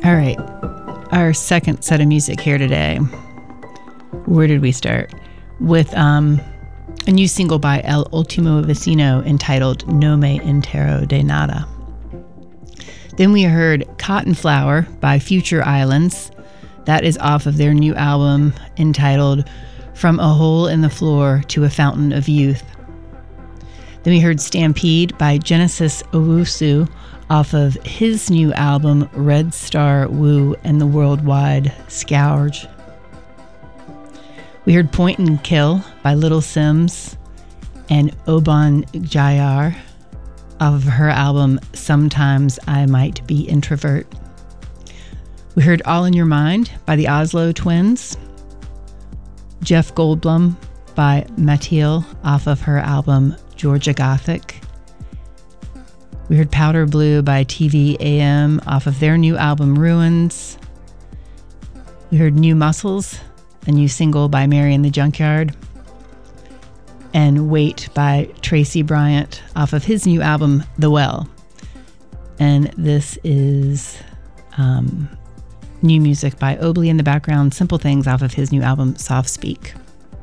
All right, our second set of music here today. Where did we start? With a new single by El Ultimo Vecino entitled No Me Entero de Nada. Then we heard Cotton Flower by Future Islands. That is off of their new album entitled From a Hole in the Floor to a Fountain of Youth. Then we heard Stampede by Genesis Owusu off of his new album Red Star Woo and the Worldwide Scourge. We heard Point and Kill by Little Sims and Oban Jayar off of her album Sometimes I Might Be Introvert. We heard All in Your Mind by the Oslo Twins, Jeff Goldblum by Mathilde off of her album Georgia Gothic. We heard Powder Blue by TV-AM off of their new album Ruins. We heard New Muscles, a new single by Mary and the Junkyard. And Wait by Tracy Bryant off of his new album The Well. And this is new music by Obley in the background, Simple Things off of his new album Soft Speak.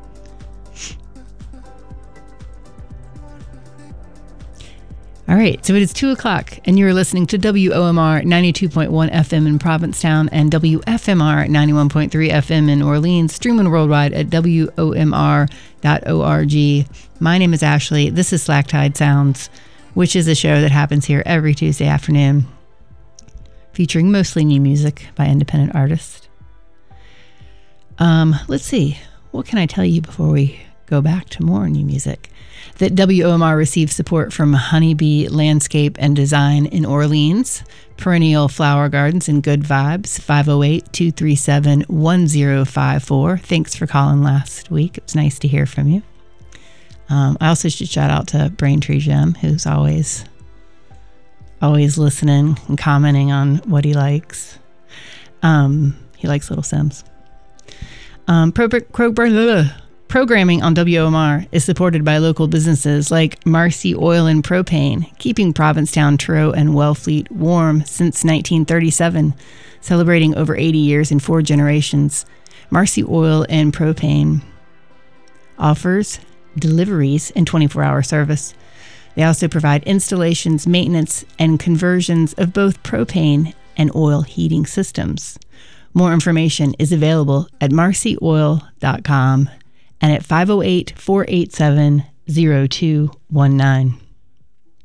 All right, so it is 2 o'clock, and you're listening to WOMR 92.1 FM in Provincetown and WFMR 91.3 FM in Orleans, streaming worldwide at WOMR.org. My name is Ashley. This is Slack Tide Sounds, which is a show that happens here every Tuesday afternoon, featuring mostly new music by independent artists. Let's see, what can I tell you before we go back to more new music? That WOMR receives support from Honeybee Landscape and Design in Orleans, Perennial Flower Gardens and Good Vibes, 508-237-1054. Thanks for calling last week. It was nice to hear from you. I also should shout out to Braintree Jim, who's always listening and commenting on what he likes. He likes Little Sims. Programming on WOMR is supported by local businesses like Marcy Oil and Propane, keeping Provincetown, Truro, and Wellfleet warm since 1937, celebrating over 80 years and 4 generations. Marcy Oil and Propane offers deliveries and 24-hour service. They also provide installations, maintenance, and conversions of both propane and oil heating systems. More information is available at marcyoil.com and at 508-487-0219.